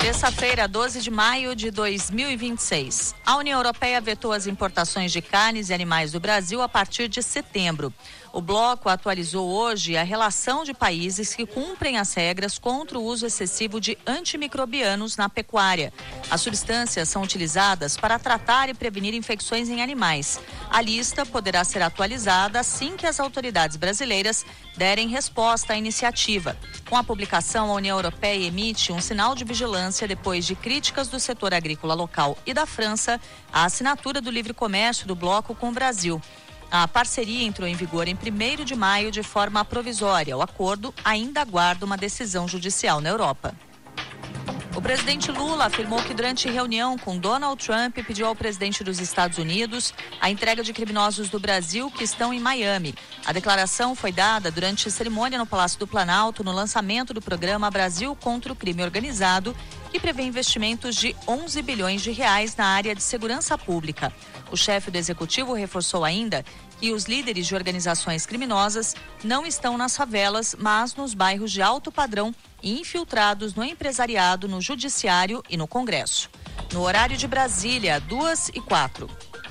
Terça-feira, 12 de maio de 2026. A União Europeia vetou as importações de carnes e animais do Brasil a partir de setembro. O bloco atualizou hoje a relação de países que cumprem as regras contra o uso excessivo de antimicrobianos na pecuária. As substâncias são utilizadas para tratar e prevenir infecções em animais. A lista poderá ser atualizada assim que as autoridades brasileiras derem resposta à iniciativa. Com a publicação, a União Europeia emite um sinal de vigilância depois de críticas do setor agrícola local e da França à assinatura do livre comércio do bloco com o Brasil. A parceria entrou em vigor em 1º de maio de forma provisória. O acordo ainda aguarda uma decisão judicial na Europa. O presidente Lula afirmou que durante reunião com Donald Trump pediu ao presidente dos Estados Unidos a entrega de criminosos do Brasil que estão em Miami. A declaração foi dada durante cerimônia no Palácio do Planalto no lançamento do programa Brasil contra o Crime Organizado, que prevê investimentos de 11 bilhões de reais na área de segurança pública. O chefe do executivo reforçou ainda que os líderes de organizações criminosas não estão nas favelas, mas nos bairros de alto padrão e infiltrados no empresariado, no judiciário e no Congresso. No horário de Brasília, 2h04.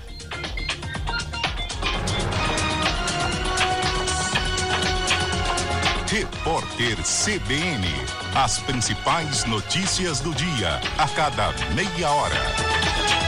Repórter CBN. As principais notícias do dia, a cada meia hora.